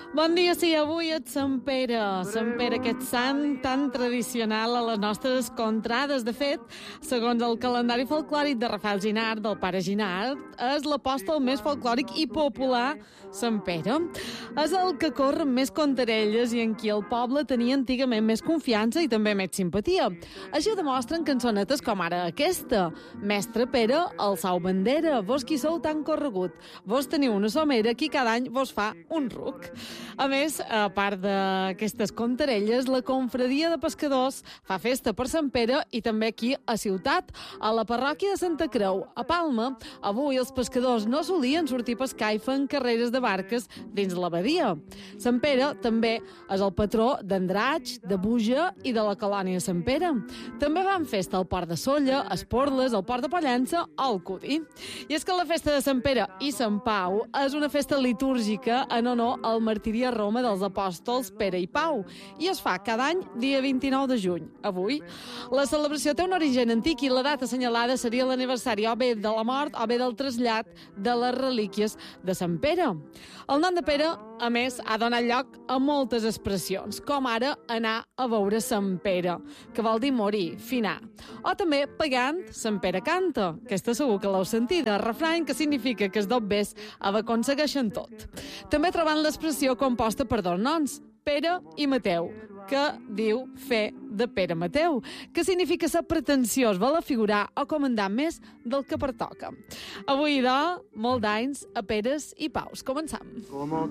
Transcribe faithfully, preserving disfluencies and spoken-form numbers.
Bon dia, sí, avui és Sant Pere. Sant Pere, aquest sant tan tradicional a les nostres contrades. De fet, segons el calendari folclòric de Rafael Ginard, del pare Ginard, és l'apòstol més folclòric i popular, Sant Pere. És el que corre amb més contarelles i en qui el poble tenia antigament més confiança i també més simpatia. Així ho demostren cançonetes com ara aquesta. Mestre Pere, alçau bandera, vos qui sou tan corregut. Vos teniu una somera qui cada any vos fa un ruc. A més, a part d'aquestes contarelles, la confraria de pescadors fa festa per Sant Pere i també aquí a Ciutat, a la parròquia de Santa Creu. A Palma, avui els pescadors no solien sortir a pescar i fan carreres de barques dins la badia. Sant Pere també és el patró d'Andratx, de Buja i de la colònia de Sant Pere. També van festa al Port de Sóller, a Esporles, al Port de Pollença o al Cudí. I és que la festa de Sant Pere i Sant Pau és una festa litúrgica en honor al martiri a Roma dels apòstols Pere i Pau i es fa cada any dia vint-i-nou de juny, avui. La celebració té un origen antic i la data assenyalada seria l'aniversari o bé de la mort o bé del trasllat de les relíquies de Sant Pere. El nom de Pere, a més, ha donat lloc a moltes expressions, com ara anar a veure Sant Pere, que vol dir morir, finar. O també pagant Sant Pere canta, aquesta segur que l'heu sentida, refrany que significa que els dobbers aconsegueixen tot. També trobant l'expressió composta per dos noms, Pere i Mateu, que diu fer de Pere Mateu, que significa ser pretensiós, voler figurar o comandar més del que pertoca. Avui, doncs, molt d'anys a Peres i Paus. Començam.